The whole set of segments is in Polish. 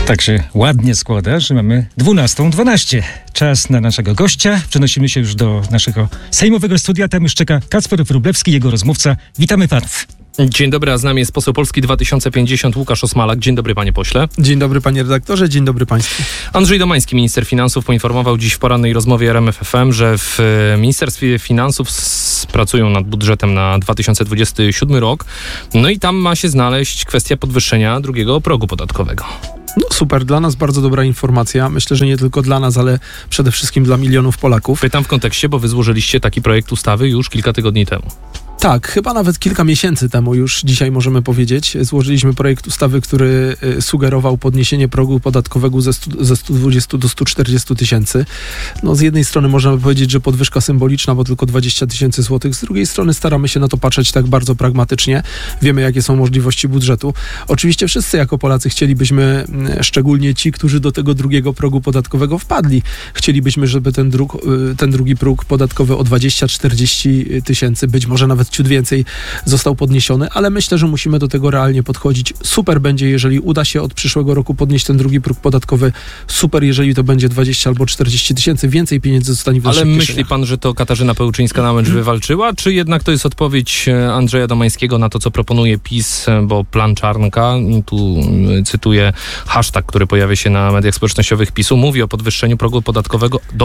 Tak się ładnie składa, że mamy 12:12. Czas na naszego gościa. Przenosimy się już do naszego sejmowego studia. Tam już czeka Kacper Wróblewski, jego rozmówca. Witamy panów. Dzień dobry, a z nami jest poseł Polski 2050 Łukasz Osmalak. Dzień dobry, panie pośle. Dzień dobry, panie redaktorze, dzień dobry państwu. Andrzej Domański, minister finansów, poinformował dziś w porannej rozmowie RMF FM, że w Ministerstwie Finansów pracują nad budżetem na 2027 rok. No i tam ma się znaleźć kwestia podwyższenia drugiego progu podatkowego. No super, dla nas bardzo dobra informacja. Myślę, że nie tylko dla nas, ale przede wszystkim dla milionów Polaków. Pytam w kontekście, bo wy złożyliście taki projekt ustawy już kilka tygodni temu. Tak, chyba nawet kilka miesięcy temu już, dzisiaj możemy powiedzieć, złożyliśmy projekt ustawy, który sugerował podniesienie progu podatkowego ze 120 do 140 tysięcy. No z jednej strony można by powiedzieć, że podwyżka symboliczna, bo tylko 20 tysięcy złotych. Z drugiej strony staramy się na to patrzeć tak bardzo pragmatycznie. Wiemy, jakie są możliwości budżetu. Oczywiście wszyscy jako Polacy chcielibyśmy, szczególnie ci, którzy do tego drugiego progu podatkowego wpadli, chcielibyśmy, żeby ten drugi próg podatkowy o 20-40 tysięcy, być może nawet ciut więcej, został podniesiony, ale myślę, że musimy do tego realnie podchodzić. Super będzie, jeżeli uda się od przyszłego roku podnieść ten drugi próg podatkowy. Super, jeżeli to będzie 20 albo 40 tysięcy, więcej pieniędzy zostanie w naszych kieszeniach. Ale myśli pan, że to Katarzyna Pełczyńska-Nałęcz wywalczyła, czy jednak to jest odpowiedź Andrzeja Domańskiego na to, co proponuje PiS, bo plan Czarnka, tu cytuję hashtag, który pojawia się na mediach społecznościowych PiS-u, mówi o podwyższeniu progu podatkowego do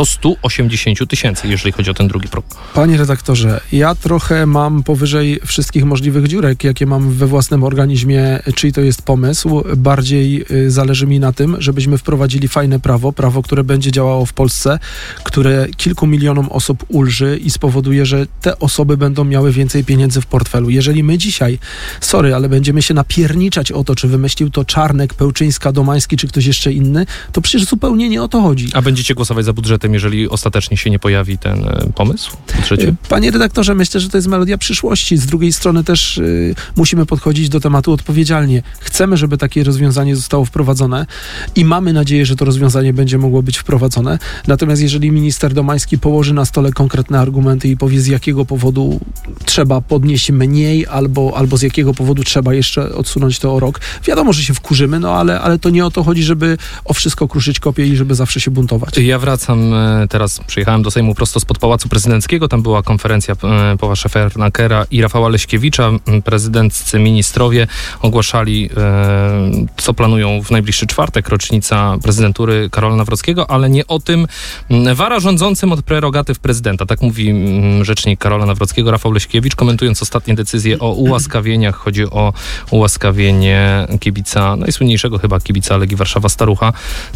180 tysięcy, jeżeli chodzi o ten drugi próg. Panie redaktorze, ja trochę mam powyżej wszystkich możliwych dziurek, jakie mam we własnym organizmie, czyj to jest pomysł. Bardziej zależy mi na tym, żebyśmy wprowadzili fajne prawo, które będzie działało w Polsce, które kilku milionom osób ulży i spowoduje, że te osoby będą miały więcej pieniędzy w portfelu. Jeżeli my dzisiaj, ale będziemy się napierniczać o to, czy wymyślił to Czarnek, Pełczyńska, Domański, czy ktoś jeszcze inny, to przecież zupełnie nie o to chodzi. A będziecie głosować za budżetem, jeżeli ostatecznie się nie pojawi ten pomysł w budżecie? Panie redaktorze, myślę, że to jest melodia przyszłości. Z drugiej strony też musimy podchodzić do tematu odpowiedzialnie. Chcemy, żeby takie rozwiązanie zostało wprowadzone i mamy nadzieję, że to rozwiązanie będzie mogło być wprowadzone. Natomiast jeżeli minister Domański położy na stole konkretne argumenty i powie, z jakiego powodu trzeba podnieść mniej albo z jakiego powodu trzeba jeszcze odsunąć to o rok, wiadomo, że się wkurzymy, no ale to nie o to chodzi, żeby o wszystko kruszyć kopie i żeby zawsze się buntować. Ja wracam teraz, przyjechałem do Sejmu prosto spod Pałacu Prezydenckiego, tam była konferencja Pawła Szefernakera i Rafała Leśkiewicza. Prezydenccy ministrowie ogłaszali, co planują w najbliższy czwartek, rocznica prezydentury Karola Nawrockiego, ale nie o tym wara rządzącym od prerogatyw prezydenta. Tak mówi rzecznik Karola Nawrockiego, Rafał Leśkiewicz, komentując ostatnie decyzje o ułaskawieniach. Chodzi o ułaskawienie kibica, najsłynniejszego chyba kibica Legii Warszawa, Starucha.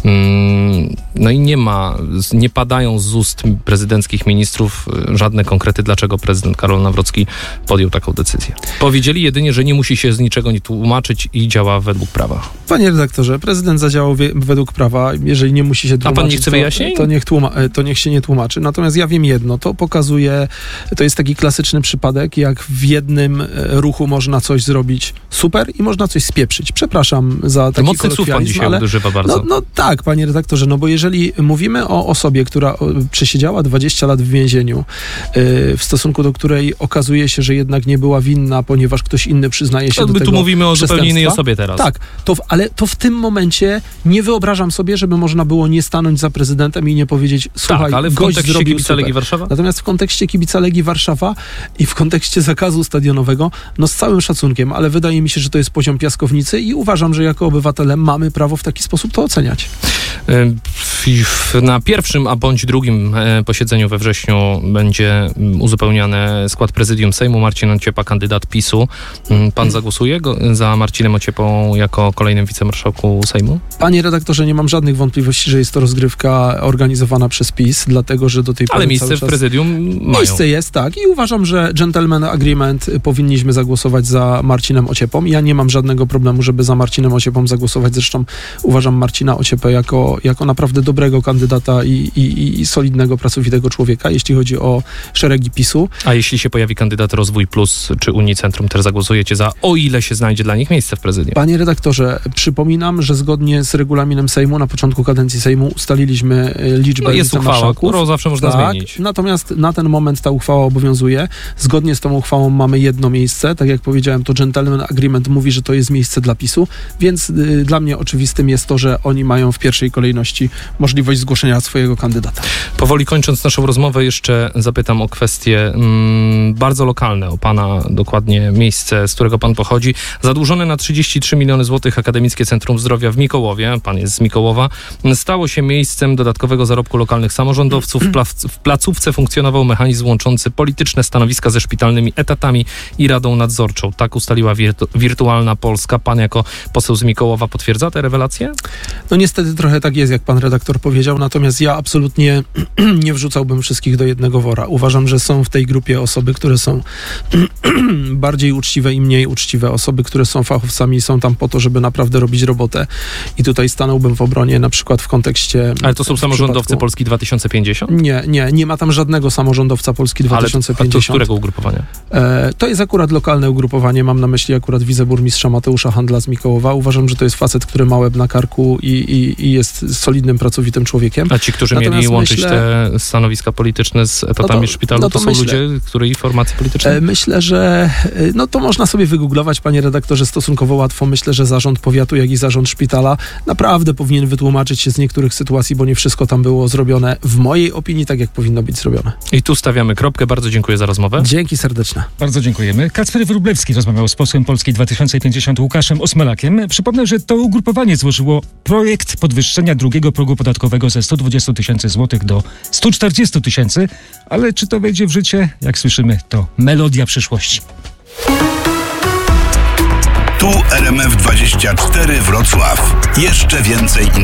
No i nie padają z ust prezydenckich ministrów żadne konkrety, dlaczego prezydent Karol Nawrocki podjął taką decyzję. Powiedzieli jedynie, że nie musi się z niczego nie tłumaczyć i działa według prawa. Panie redaktorze, prezydent zadziałał według prawa. Jeżeli nie musi się tłumaczyć, a pan nie chce wyjaśnień? To niech się nie tłumaczy. Natomiast ja wiem jedno, to pokazuje, to jest taki klasyczny przypadek, jak w jednym ruchu można coś zrobić super i można coś spieprzyć. Przepraszam za taki mocnych słów pan dzisiaj używa bardzo. No tak, panie redaktorze, bo jeżeli mówimy o osobie, która przesiedziała 20 lat w więzieniu, w stosunku do której okazuje się, że jednak nie była winna, ponieważ ktoś inny przyznaje się do tego. Tu mówimy o zupełnie innej osobie teraz. Tak, ale to w tym momencie nie wyobrażam sobie, żeby można było nie stanąć za prezydentem i nie powiedzieć, słuchaj, tak, ale w gość kontekście zrobił kibica super. Legii Warszawa? Natomiast w kontekście kibica Legii Warszawa i w kontekście zakazu stadionowego, z całym szacunkiem, ale wydaje mi się, że to jest poziom piaskownicy i uważam, że jako obywatele mamy prawo w taki sposób to oceniać. Na pierwszym, a bądź drugim posiedzeniu we wrześniu będzie uzupełniany skład prezydium Sejmu. Marcin Ociepa, kandydat PiS-u. Pan zagłosuje za Marcinem Ociepą jako kolejnym wicemarszałku Sejmu? Panie redaktorze, nie mam żadnych wątpliwości, że jest to rozgrywka organizowana przez PiS, dlatego, że do tej pory ale miejsce w prezydium mają. Miejsce jest, tak. I uważam, że gentleman agreement powinniśmy zagłosować za Marcinem Ociepą. Ja nie mam żadnego problemu, żeby za Marcinem Ociepą zagłosować. Zresztą uważam Marcina Ociepę jako naprawdę dobrego kandydata i solidnego, pracowitego człowieka, jeśli chodzi o szeregi PiS-u. A jeśli się pojawi kandydat Rozwój Plus czy Unii Centrum, też zagłosujecie za, o ile się znajdzie dla nich miejsce w prezydium? Panie redaktorze, przypominam, że zgodnie z regulaminem Sejmu na początku kadencji Sejmu ustaliliśmy liczbę jest uchwała, którą zawsze można zmienić. Natomiast na ten moment ta uchwała obowiązuje. Zgodnie z tą uchwałą mamy jedno miejsce. Tak jak powiedziałem, to gentleman agreement mówi, że to jest miejsce dla PiS-u, więc dla mnie oczywistym jest to, że oni mają w pierwszej kolejności możliwość zgłoszenia swojego kandydata. Powoli kończąc naszą rozmowę, jeszcze zapytam o kwestie bardzo lokalne, o pana dokładnie miejsce, z którego pan pochodzi. Zadłużone na 33 miliony złotych Akademickie Centrum Zdrowia w Mikołowie, pan jest z Mikołowa, stało się miejscem dodatkowego zarobku lokalnych samorządowców. W placówce funkcjonował mechanizm łączący polityczne stanowiska ze szpitalnymi etatami i radą nadzorczą. Tak ustaliła Wirtualna Polska. Pan jako poseł z Mikołowa potwierdza te rewelacje? No niestety trochę tak jest, jak pan redaktor powiedział, natomiast ja absolutnie nie wrzucałbym wszystkich do jednego wora. Uważam, że są w tej grupie osoby, które są bardziej uczciwe i mniej uczciwe. Osoby, które są fachowcami, są tam po to, żeby naprawdę robić robotę. I tutaj stanąłbym w obronie na przykład w kontekście... Ale to są samorządowcy Polski 2050? Nie ma tam żadnego samorządowca Polski 2050. Ale to z którego ugrupowania? To jest akurat lokalne ugrupowanie. Mam na myśli akurat wiceburmistrza Mateusza Handla z Mikołowa. Uważam, że to jest facet, który ma łeb na karku i jest solidnym, pracowitym człowiekiem. A ci, którzy mieli łączyć te stanowiska polityczne z etatami w szpitalu, to są ludzie, której formacji politycznej? Myślę, że to można sobie wygooglować, panie redaktorze, stosunkowo łatwo. Myślę, że zarząd powiatu, jak i zarząd szpitala naprawdę powinien wytłumaczyć się z niektórych sytuacji, bo nie wszystko tam było zrobione, w mojej opinii, tak jak powinno być zrobione. I tu stawiamy kropkę. Bardzo dziękuję za rozmowę. Dzięki serdeczne. Bardzo dziękujemy. Kacper Wróblewski rozmawiał z posłem Polski 2050 Łukaszem Osmelakiem. Przypomnę, że to ugrupowanie złożyło projekt podwyższenia drugiego progu podatkowego ze 120 tysięcy złotych do 140 tysięcy, ale czy to wejdzie w życie? Jak słyszymy, to melodia przyszłości. Tu RMF24 Wrocław. Jeszcze więcej